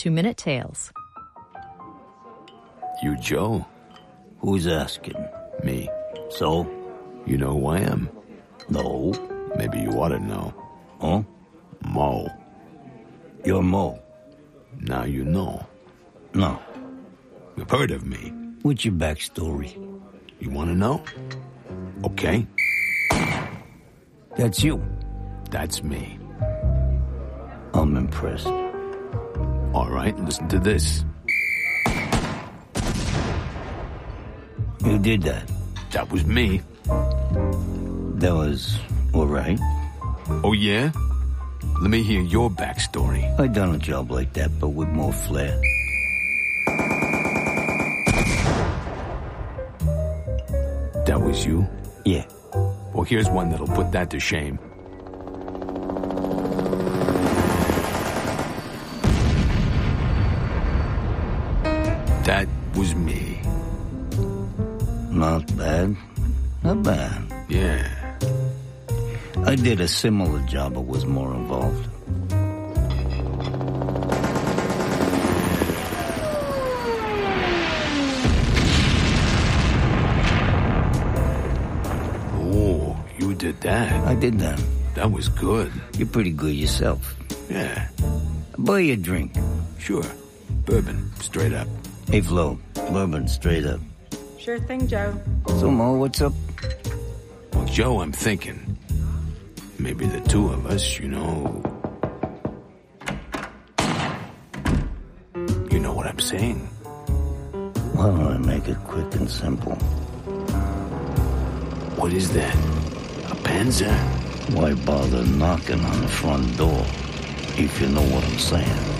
2-Minute Tales. You Joe? Who's asking? Me. So? You know who I am? No. Maybe you ought to know. Huh? Mo. You're Mo. Now you know. No. You've heard of me. What's your backstory? You want to know? Okay. That's you. That's me. I'm impressed. All right, listen to this. You did that. That was me. That was all right. Oh, yeah? Let me hear your backstory. I done a job like that, but with more flair. That was you? Yeah. Well, here's one that'll put that to shame. That was me. Not bad. Not bad. Yeah. I did a similar job, but was more involved. Oh, you did that. I did that. That was good. You're pretty good yourself. Yeah. I'll buy you a drink. Sure. Bourbon, straight up. Hey, Flo. Bourbon, straight up. Sure thing, Joe. So, Mo, what's up? Well, Joe, I'm thinking maybe the two of us, you know what I'm saying? Why don't I make it quick and simple? What is that? A panzer? Why bother knocking on the front door, if you know what I'm saying?